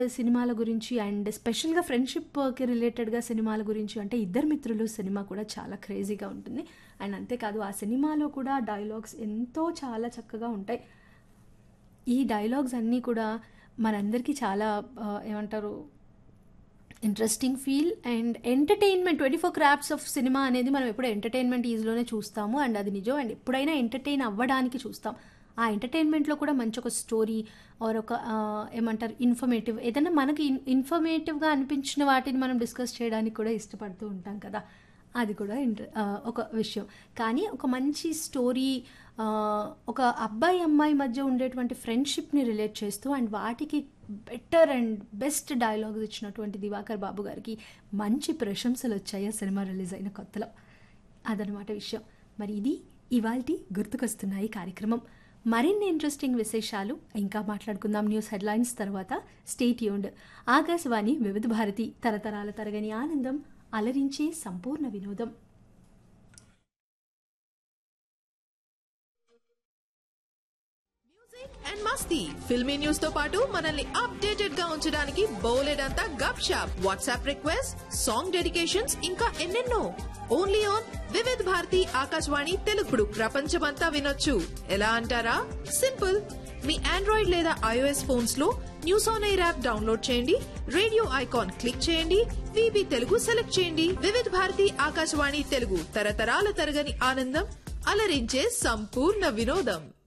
సినిమాల గురించి అండ్ స్పెషల్‌గా ఫ్రెండ్‌షిప్‌కి రిలేటెడ్‌గా సినిమాల గురించి అంటే 'ఇద్దరు మిత్రులు' సినిమా కూడా చాలా క్రేజీగా ఉంటుంది. అండ్ అంతేకాదు ఆ సినిమాలో కూడా డైలాగ్స్ ఎంతో చాలా చక్కగా ఉంటాయి. ఈ డైలాగ్స్ అన్నీ కూడా మనందరికీ చాలా ఏమంటారు interesting feel and entertainment 24 crafts of cinema అనేది మనం ఎప్పుడు ఎంటర్‌టైన్‌మెంట్ ఈజ్‌లోనే చూస్తాము. అండ్ అది నిజం. అండ్ ఎప్పుడైనా ఎంటర్‌టైన్ అవ్వడానికి చూస్తాం. ఆ ఎంటర్‌టైన్‌మెంట్‌లో కూడా మంచి ఒక స్టోరీ ఆర్ ఒక ఏమంటారు ఇన్ఫర్మేటివ్ ఏదైనా మనకి ఇన్ఫర్మేటివ్‌గా అనిపించిన వాటిని మనం డిస్కస్ చేయడానికి కూడా ఇష్టపడుతూ ఉంటాం కదా! అది కూడా ఒక విషయం. కానీ ఒక మంచి స్టోరీ ఒక అబ్బాయి, అమ్మాయి మధ్య ఉండేటువంటి ఫ్రెండ్‌షిప్‌ని రిలేట్ చేస్తూ అండ్ వాటికి బెటర్ అండ్ బెస్ట్ డైలాగ్స్ ఇచ్చినటువంటి 'దివాకర్ బాబు' గారికి మంచి ప్రశంసలొచ్చాయి ఆ సినిమా రిలీజ్ అయిన కొత్తలో. అదనమాట విషయం. మరి ఇది ఇవాల్టి గుర్తుకొస్తున్నాయి కార్యక్రమం. మరిన్ని ఇంట్రెస్టింగ్ విశేషాలు ఇంకా మాట్లాడుకుందాం న్యూస్ హెడ్లైన్స్ తర్వాత. Stay tuned. ఆకాశవాణి వివిధ భారతి తరతరాల తరగని ఆనందం అలరించే సంపూర్ణ వినోదం. అండ్ మస్తీ ఫిల్మీ న్యూస్ తో పాటు మనల్ని అప్డేటెడ్ గా ఉంచడానికి బోలెడంతా గప్ shop WhatsApp request song dedications ఇంకా ఎన్నెన్నో ఓన్లీ ఆన్ వివిధ్ భారతి ఆకాశవాణి తెలుగుడు ప్రపంచమంతా వినొచ్చు. ఎలా అంటారా? సింపుల్. మీ ఆండ్రాయిడ్ లేదా ఐఓఎస్ ఫోన్స్ లో news on air app download చేయండి, రేడియో ఐకాన్ క్లిక్ చేయండి, విబి తెలుగు సెలెక్ట్ చేయండి. వివిధ్ భారతి ఆకాశవాణి తెలుగు తరతరాల తరగని ఆనందం అలరించే సంపూర్ణ వినోదం.